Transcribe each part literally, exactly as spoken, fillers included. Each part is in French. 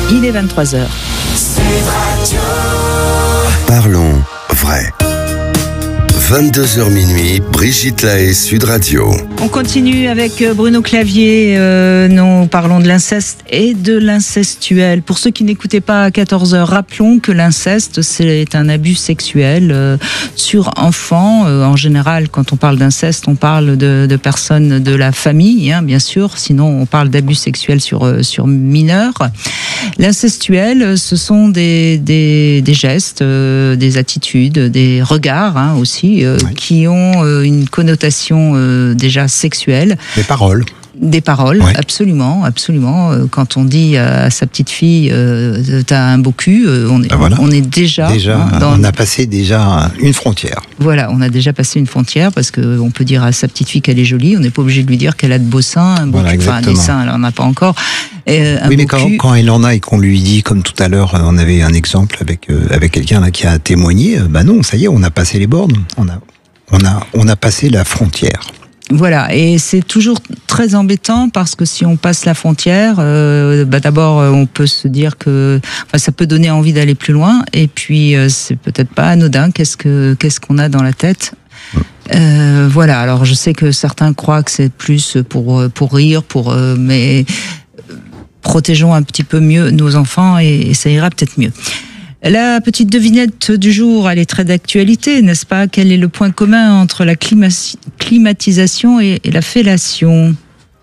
Il est vingt-trois heures. Parlons vrai. vingt-deux heures minuit, Brigitte Lahaie, Sud Radio. On continue avec Bruno Clavier. Euh, nous parlons de l'inceste et de l'incestuel. Pour ceux qui n'écoutaient pas à quatorze heures, rappelons que l'inceste, c'est un abus sexuel euh, sur enfants. Euh, en général, quand on parle d'inceste, on parle de, de personnes de la famille, hein, bien sûr. Sinon, on parle d'abus sexuels sur, euh, sur mineurs. L'incestuel, ce sont des, des, des gestes, euh, des attitudes, des regards hein, aussi, euh, oui. qui ont euh, une connotation euh, déjà sexuelle. Des paroles. Des paroles, oui. absolument, absolument. Quand on dit à sa petite fille, euh, t'as un beau cul, on est, ben voilà. on est déjà, déjà hein, dans... on a passé déjà une frontière. Voilà, on a déjà passé une frontière parce que on peut dire à sa petite fille qu'elle est jolie, on n'est pas obligé de lui dire qu'elle a de beaux seins, un beau voilà, cul, enfin des seins, elle en a pas encore. Euh, oui, mais quand, quand elle en a et qu'on lui dit, comme tout à l'heure, on avait un exemple avec euh, avec quelqu'un là qui a témoigné, bah non, ça y est, on a passé les bornes, on a on a on a passé la frontière. Voilà, et c'est toujours très embêtant parce que si on passe la frontière, euh, bah d'abord on peut se dire que enfin, ça peut donner envie d'aller plus loin, et puis euh, c'est peut-être pas anodin. Qu'est-ce que qu'est-ce qu'on a dans la tête? Euh, voilà. Alors je sais que certains croient que c'est plus pour pour rire, pour euh, mais protégeons un petit peu mieux nos enfants et, et ça ira peut-être mieux. La petite devinette du jour, elle est très d'actualité, n'est-ce pas? Quel est le point commun entre la clima- climatisation et, et la fellation?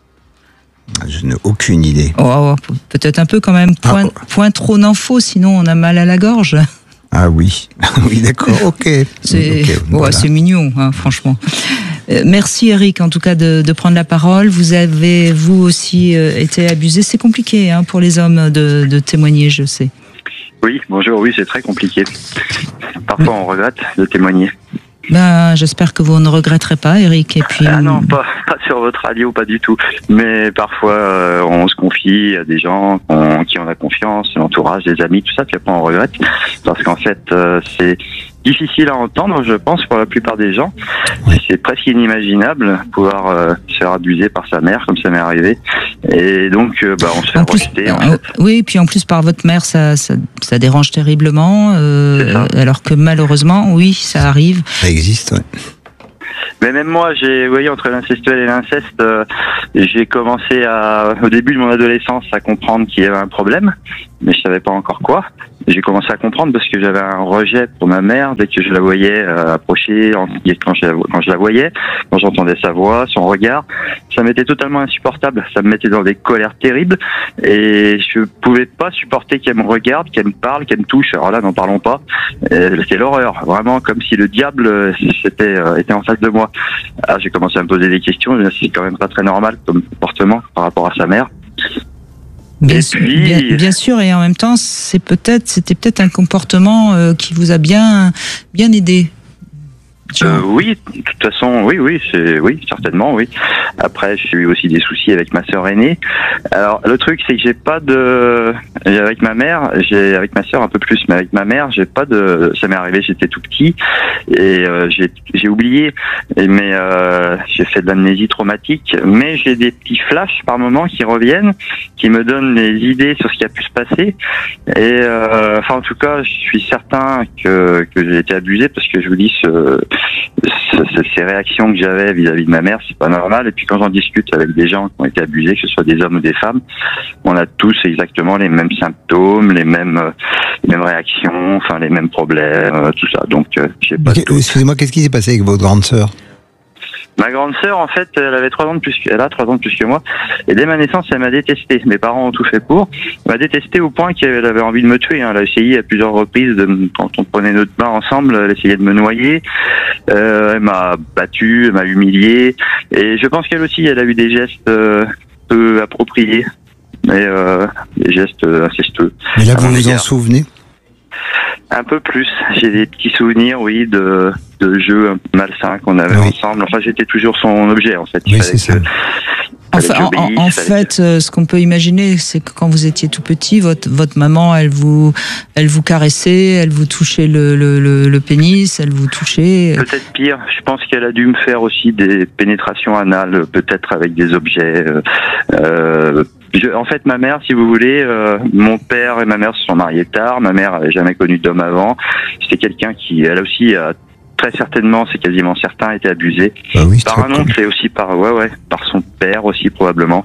Je n'ai aucune idée. Oh, peut-être un peu quand même. Point, ah, oh. point trop d'infos, sinon on a mal à la gorge. Ah oui, oui d'accord, ok. C'est, okay, voilà. ouais, c'est mignon, hein, franchement. Euh, merci Eric, en tout cas, de, de prendre la parole. Vous avez, vous aussi, euh, été abusé. C'est compliqué hein, pour les hommes de, de témoigner, je sais. Oui, bonjour, oui, c'est très compliqué. Parfois, on regrette de témoigner. Ben, j'espère que vous ne regretterez pas, Eric. Et puis... Ah non, pas, pas sur votre radio, pas du tout. Mais parfois, euh, on se confie à des gens on, qui ont la confiance, l'entourage, des amis, tout ça, puis après on regrette. Parce qu'en fait, euh, c'est difficile à entendre, je pense, pour la plupart des gens. Oui. C'est presque inimaginable pouvoir euh, se faire abuser par sa mère, comme ça m'est arrivé. Et donc, euh, bah, on se fait rejeter. En fait. Oui, puis en plus, par votre mère, ça, ça, ça dérange terriblement. Euh, alors que malheureusement, oui, ça arrive. Ça existe, oui. Mais même moi, j'ai, vous voyez, entre l'incestuel et l'inceste, euh, j'ai commencé à, au début de mon adolescence, à comprendre qu'il y avait un problème, mais je savais pas encore quoi. J'ai commencé à comprendre parce que j'avais un rejet pour ma mère dès que je la voyais euh, approcher, quand je, quand je la voyais, quand j'entendais sa voix, son regard, ça m'était totalement insupportable. Ça me mettait dans des colères terribles et je pouvais pas supporter qu'elle me regarde, qu'elle me parle, qu'elle me touche. Alors là, n'en parlons pas. Euh, c'est l'horreur, vraiment comme si le diable c'était, euh, était en face de moi. Alors, j'ai commencé à me poser des questions. C'est quand même pas très normal comme comportement par rapport à sa mère. Bien, sûr, puis... bien, bien sûr, et en même temps, c'est peut-être, c'était peut-être un comportement euh, qui vous a bien, bien aidé. Euh, oui, de toute façon, oui, oui, c'est, oui, certainement, oui. Après, j'ai eu aussi des soucis avec ma sœur aînée. Alors, le truc, c'est que j'ai pas de, avec ma mère, j'ai, avec ma sœur un peu plus, mais avec ma mère, j'ai pas de, ça m'est arrivé, j'étais tout petit, et euh, j'ai, j'ai oublié, et, mais euh, j'ai fait de l'amnésie traumatique, mais j'ai des petits flashs par moment qui reviennent, qui me donnent des idées sur ce qui a pu se passer, et euh, enfin, en tout cas, je suis certain que, que j'ai été abusé, parce que je vous dis, ce, ces réactions que j'avais vis-à-vis de ma mère, c'est pas normal. Et puis quand j'en discute avec des gens qui ont été abusés, que ce soit des hommes ou des femmes, on a tous exactement les mêmes symptômes, les mêmes, euh, les mêmes réactions, enfin les mêmes problèmes, euh, tout ça. Donc, euh, j'ai pas. Excusez-moi, qu'est-ce qui s'est passé avec votre grande sœur? Ma grande sœur, en fait, elle avait trois ans de plus que, elle a trois ans de plus que moi. Et dès ma naissance, elle m'a détesté. Mes parents ont tout fait pour. Elle m'a détesté au point qu'elle avait envie de me tuer. Elle a essayé à plusieurs reprises de, quand on prenait notre bain ensemble, elle essayait de me noyer. Euh, elle m'a battu, elle m'a humilié. Et je pense qu'elle aussi, elle a eu des gestes euh, peu appropriés. Mais, euh, des gestes incestueux. Mais là, vous vous en souvenez? Un peu plus. J'ai des petits souvenirs, oui, de, de jeux un peu malsains qu'on avait oui. ensemble. Enfin, j'étais toujours son objet, en fait. Oui, c'est ça. Enfin, en, en fait, euh, ce qu'on peut imaginer, c'est que quand vous étiez tout petit, votre votre maman, elle vous elle vous caressait, elle vous touchait le le, le, le pénis, elle vous touchait. Peut-être pire. Je pense qu'elle a dû me faire aussi des pénétrations anales, peut-être avec des objets. Euh, Je, en fait, ma mère, si vous voulez, euh, mon père et ma mère se sont mariés tard. Ma mère n'avait jamais connu d'homme avant. C'était quelqu'un qui, elle aussi, a très certainement, c'est quasiment certain, été abusé bah oui, par un oncle et aussi par, ouais, ouais, par son père aussi probablement.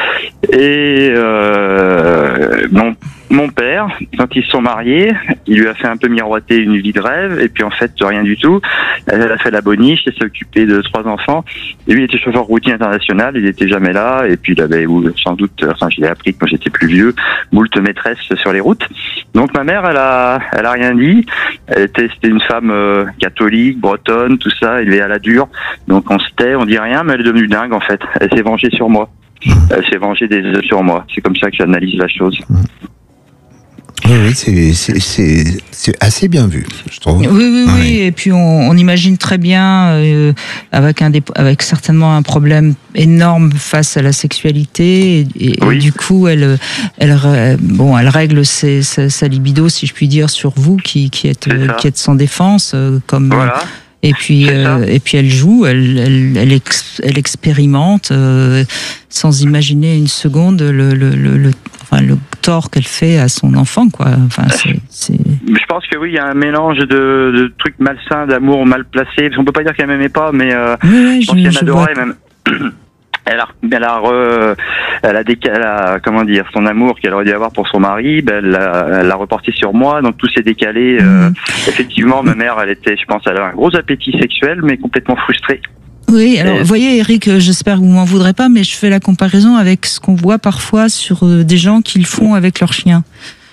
Et euh, mon mon père, quand ils se sont mariés, il lui a fait un peu miroiter une vie de rêve, et puis en fait rien du tout. Elle a fait la boniche, elle s'est occupée de trois enfants. Et lui il était chauffeur routier international, il n'était jamais là, et puis il avait sans doute, enfin je l'ai appris quand j'étais plus vieux, moult maîtresses sur les routes. Donc ma mère, elle a, elle a rien dit. Elle était, c'était une femme euh, catholique, bretonne, tout ça, élevée à la dure. Donc on se tait, on dit rien, mais elle est devenue dingue en fait. Elle s'est vengée sur moi. Elle s'est vengée des sur moi. C'est comme ça que j'analyse la chose. Oui, oui, c'est, c'est, c'est, c'est assez bien vu, je trouve. Oui, oui, oui. oui. Et puis on, on imagine très bien, euh, avec un dé- avec certainement un problème énorme face à la sexualité, et, et, oui. et du coup, elle, elle, bon, elle règle ses, sa, sa libido, si je puis dire, sur vous, qui, qui êtes, qui êtes sans défense, euh, comme. Voilà. Et puis, euh, et puis elle joue, elle, elle, elle, ex, elle expérimente euh, sans imaginer une seconde le, le, le, le, enfin, le tort qu'elle fait à son enfant, quoi. Enfin, c'est, c'est... Je pense que oui, il y a un mélange de, de trucs malsains, d'amour mal placé. On peut pas dire qu'elle m'aimait pas, mais euh, oui, oui, je pense je, qu'elle je m'adorait vois. même. Elle a, elle a, re, elle a, déca, elle a, comment dire, son amour qu'elle aurait dû avoir pour son mari, ben elle l'a, elle l'a reporté sur moi, donc tout s'est décalé. Mmh. Euh, effectivement, ma mère, elle était, je pense, elle avait un gros appétit sexuel, mais complètement frustrée. Oui, alors, vous voyez, Eric, j'espère que vous m'en voudrez pas, mais je fais la comparaison avec ce qu'on voit parfois sur euh, des gens qui le font avec leurs chiens.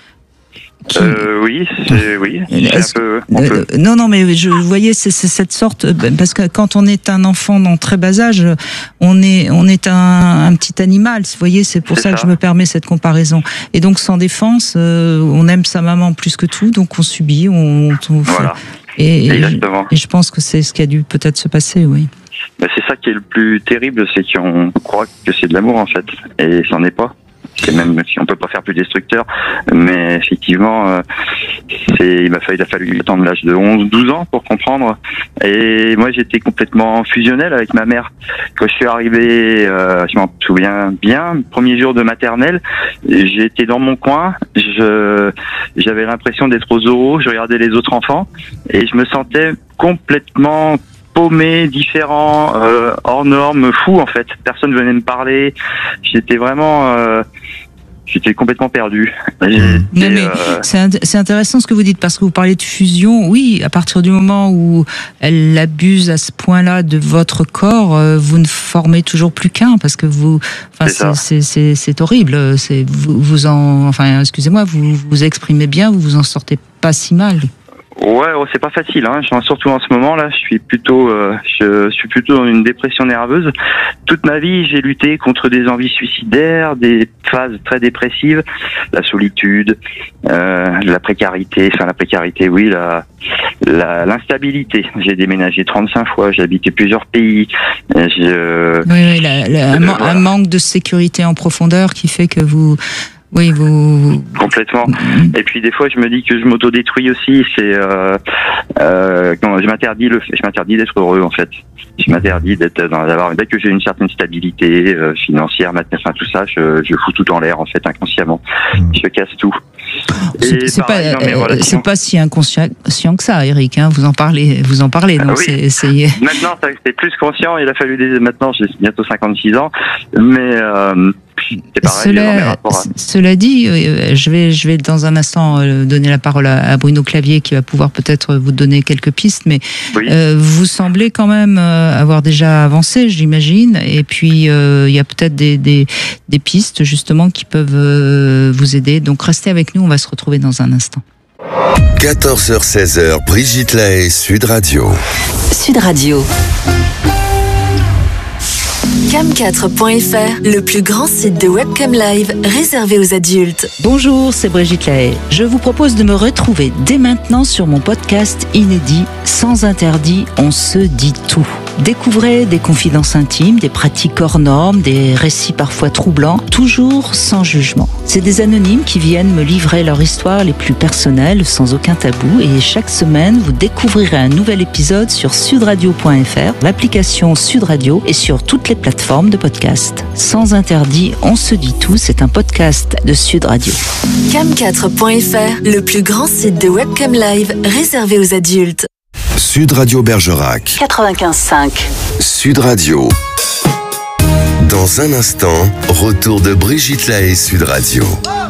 Qui... Euh, oui, c'est, oui, c'est un peu, on peut... euh, non, non, mais je, vous voyez, c'est, c'est cette sorte, parce que quand on est un enfant dans très bas âge, on est, on est un, un petit animal. Vous voyez, c'est pour c'est ça, ça que je me permets cette comparaison. Et donc, sans défense, euh, on aime sa maman plus que tout, donc on subit, on, on fait. Voilà. Et, et, je, et je pense que c'est ce qui a dû peut-être se passer, oui. Ben, c'est ça qui est le plus terrible, c'est qu'on croit que c'est de l'amour en fait, et c'en est pas. C'est même si on peut pas faire plus destructeur, mais effectivement, euh, c'est, il m'a fallu, il a fallu attendre l'âge de onze, douze ans pour comprendre. Et moi, j'étais complètement fusionnel avec ma mère. Quand je suis arrivé, euh, je m'en souviens bien, premier jour de maternelle, j'étais dans mon coin, je, j'avais l'impression d'être aux oraux, je regardais les autres enfants et je me sentais complètement paumé, différent, euh, hors norme, fou en fait. Personne venait me parler. J'étais vraiment, euh, j'étais complètement perdu. Mmh. Mais, mais euh... c'est, c'est intéressant ce que vous dites parce que vous parlez de fusion. Oui, à partir du moment où elle abuse à ce point-là de votre corps, euh, vous ne formez toujours plus qu'un parce que vous, enfin, c'est, c'est, c'est, c'est horrible. C'est vous, vous en, enfin, excusez-moi, vous vous exprimez bien, vous vous en sortez pas si mal. Ouais, oh, c'est pas facile, hein. Surtout en ce moment là, je suis plutôt, euh, je suis plutôt dans une dépression nerveuse. Toute ma vie, j'ai lutté contre des envies suicidaires, des phases très dépressives, la solitude, euh, la précarité, enfin la précarité, oui, la, la l'instabilité. J'ai déménagé trente-cinq fois, j'ai habité plusieurs pays. Je... Oui, oui, la, la, un, voilà. un manque de sécurité en profondeur qui fait que vous Oui, vous... Complètement. Et puis des fois, je me dis que je m'autodétruis aussi. C'est, euh, euh, je m'interdis le, je m'interdis d'être heureux en fait. Je m'interdis d'être dans d'avoir. Dès que j'ai une certaine stabilité euh, financière, enfin tout ça, je, je fous tout en l'air en fait inconsciemment. Je casse tout. C'est, c'est pareil, pas, euh, c'est pas si inconscient que ça, Eric. Hein, vous en parlez, vous en parlez. Donc ah, oui. c'est, c'est... Maintenant, c'est plus conscient. Il a fallu des. Maintenant, j'ai bientôt cinquante-six ans, mais. Euh, C'est pareil, cela, à... cela dit, euh, je vais, je vais dans un instant euh, donner la parole à, à Bruno Clavier qui va pouvoir peut-être vous donner quelques pistes, mais oui. euh, vous semblez quand même euh, avoir déjà avancé, j'imagine, et puis euh, il y a peut-être des, des, des pistes justement qui peuvent euh, vous aider. Donc restez avec nous, on va se retrouver dans un instant. quatorze heures seize heures, Brigitte Lahaie, Sud Radio. Sud Radio. cam quatre point f r, le plus grand site de webcam live réservé aux adultes. Bonjour, c'est Brigitte Lahaie. Je vous propose de me retrouver dès maintenant sur mon podcast inédit Sans interdit, on se dit tout. Découvrez des confidences intimes, des pratiques hors normes, des récits parfois troublants, toujours sans jugement. C'est des anonymes qui viennent me livrer leur histoire les plus personnelles, sans aucun tabou. Et chaque semaine, vous découvrirez un nouvel épisode sur sud radio point f r, l'application Sud Radio et sur toutes les plateformes de podcast. Sans interdit, on se dit tout, c'est un podcast de Sud Radio. cam quatre point f r, le plus grand site de webcam live réservé aux adultes. Sud Radio Bergerac. quatre-vingt-quinze cinq. Sud Radio. Dans un instant, retour de Brigitte Lahaie Sud Radio.